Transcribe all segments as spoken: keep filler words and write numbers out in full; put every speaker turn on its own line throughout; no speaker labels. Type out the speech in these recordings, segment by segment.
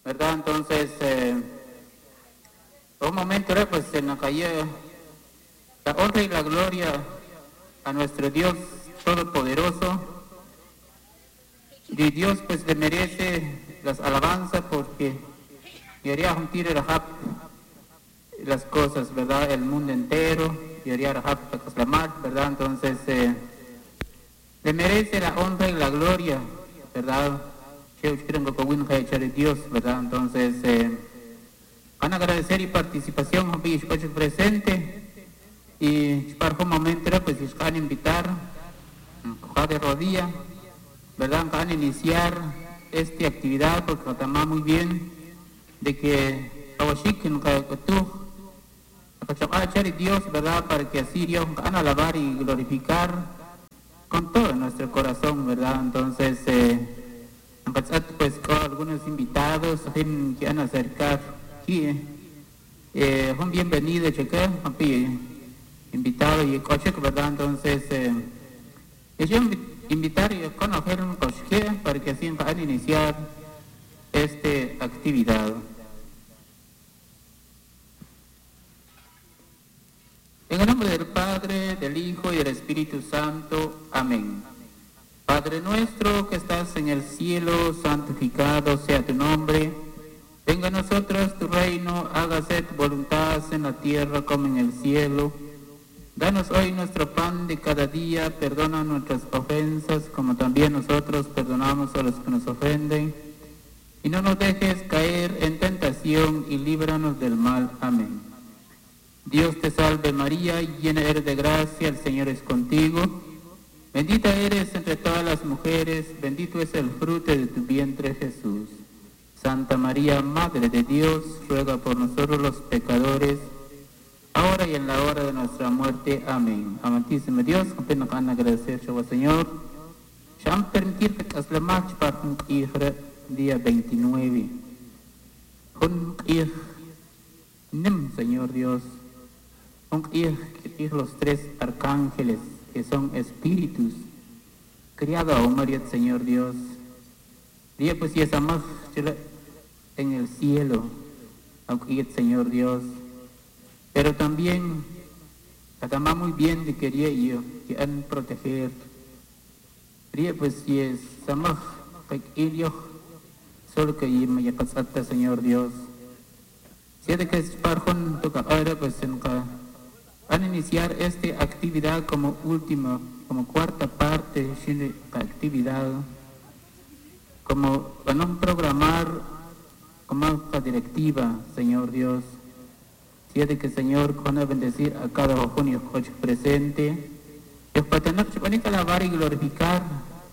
¿verdad? Entonces, eh, un momento, ¿verdad? Pues en la calle, la honra y la gloria a nuestro Dios Todopoderoso. Y Dios pues le merece las alabanzas porque quería juntar las cosas, ¿verdad? El mundo entero, quería reclamar, ¿verdad? Entonces, eh, le merece la honra y la gloria, ¿verdad? Dios, ¿verdad? Entonces, eh, van a agradecer y participación presente y para un momento pues van a invitar a de rodilla, ¿verdad? Van a iniciar esta actividad porque está muy bien de que Dios, ¿verdad? Para que así Dios van a alabar y glorificar con todo nuestro corazón, ¿verdad? Entonces, eh, pues con algunos invitados que van a acercar aquí, eh, un bienvenido, cheque, invitado y coche, ¿verdad? Entonces, eh, yo invitar y conocer un coche para que así van a iniciar esta actividad. En el nombre del Padre, del Hijo y del Espíritu Santo. Amén. Padre nuestro que estás en el cielo, santificado sea tu nombre. Venga a nosotros tu reino, hágase tu voluntad en la tierra como en el cielo. Danos hoy nuestro pan de cada día, perdona nuestras ofensas como también nosotros perdonamos a los que nos ofenden. Y no nos dejes caer en tentación y líbranos del mal. Amén. Dios te salve María, llena eres de gracia, el Señor es contigo. Bendita eres entre todas las mujeres, bendito es el fruto de tu vientre Jesús. Santa María, Madre de Dios, ruega por nosotros los pecadores, ahora y en la hora de nuestra muerte. Amén. Amantísimo Dios, apenas van a agradecer al Señor. Ya han permitido que las marcha para un día veintinueve. Un nim, Señor Dios. Un los tres arcángeles que son espíritus, criado a María, Señor Dios. Día pues y esa más en el cielo, aunque Señor Dios. Pero también, está muy bien de quería yo, que han proteger. Día pues y es más, que yo, solo que yo me pasata, Señor Dios. Si es que es para junto con ahora pues en van a iniciar esta actividad como última, como cuarta parte de la actividad, como van a programar como directiva, Señor Dios. Si es de que Señor van a bendecir a cada junio presente, y para tener que alabar y glorificar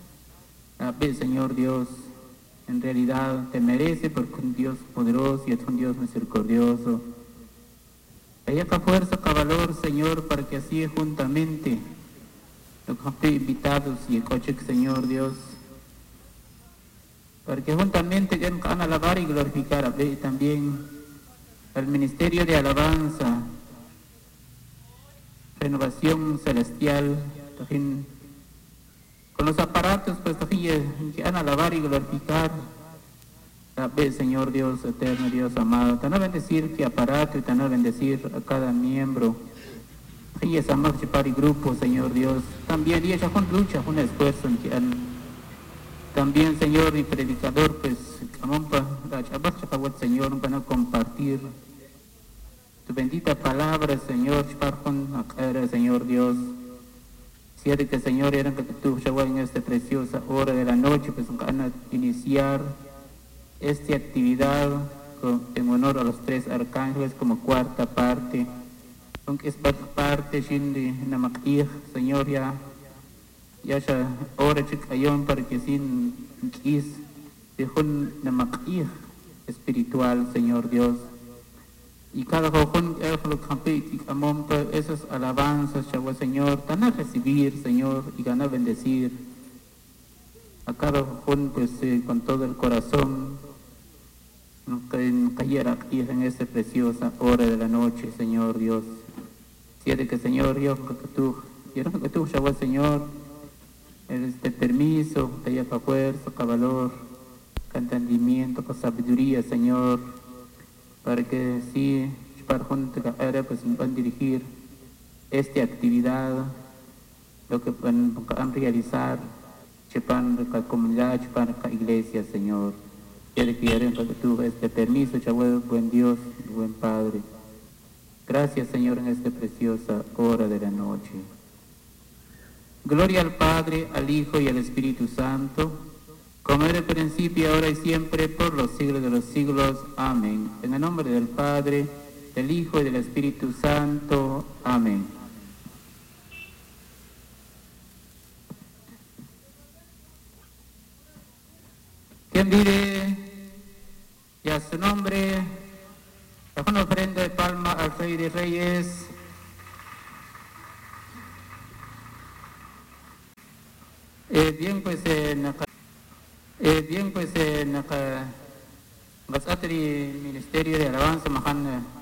a ver, Señor Dios. En realidad te merece porque un Dios poderoso y es un Dios misericordioso. Haya fuerza, valor, Señor, para que así juntamente los invitados y el coche, Señor Dios, para que juntamente van a alabar y glorificar a también al Ministerio de Alabanza, Renovación Celestial, también, con los aparatos, pues también que van a alabar y glorificar. Ve, Señor Dios eterno, Dios amado, te van a bendecir que aparato y te van a bendecir a cada miembro. Y esa marcha para el grupo, Señor Dios. También, y ella con lucha, un esfuerzo en que han, también, Señor, y predicador, pues, Señor, van a compartir tu bendita palabra, Señor, Señor Dios. Si es de que, Señor, eran que tú, en esta preciosa hora de la noche, pues van a iniciar esta actividad con, en honor a los tres arcángeles como cuarta parte, aunque es parte de Namakir, Señor, ya ya ya ahora chicayon para que sin es de un Namakir espiritual, Señor Dios, y cada jojón esas alabanzas, Señor, van a recibir, Señor, y van a bendecir a cada jojón pues eh, con todo el corazón. Que cayera aquí en esta preciosa hora de la noche, Señor Dios. Si es de que, Señor Dios, que tú, quiero que tú, Señor, este permiso, te haya fuerza, valor, con entendimiento, con sabiduría, Señor, para que sí, para junto con ahora pues van a dirigir esta actividad, lo que van a realizar, para la comunidad, para la iglesia, Señor. Quiero que tú este permiso, Chabuel, buen Dios, buen Padre. Gracias, Señor, en esta preciosa hora de la noche. Gloria al Padre, al Hijo y al Espíritu Santo, como era el principio, ahora y siempre, por los siglos de los siglos. Amén. En el nombre del Padre, del Hijo y del Espíritu Santo. Amén. ¿Quién vive? Y a su nombre, una ofrenda de palma al Rey de Reyes. Eh, bien, pues, eh, naka, eh, bien, pues, eh, naka, basatri Ministerio de Alabanza, mahan